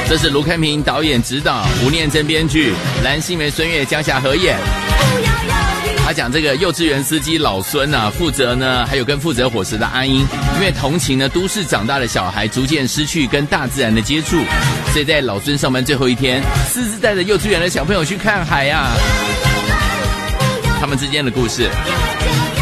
这是卢开平导演执导，吴念真编剧，蓝心湄、孙越、江夏合演。他讲这个幼稚园司机老孙啊，负责伙食的阿英，因为同情呢都市长大的小孩逐渐失去跟大自然的接触，所以在老孙上班最后一天，私自带着幼稚园的小朋友去看海啊，他们之间的故事。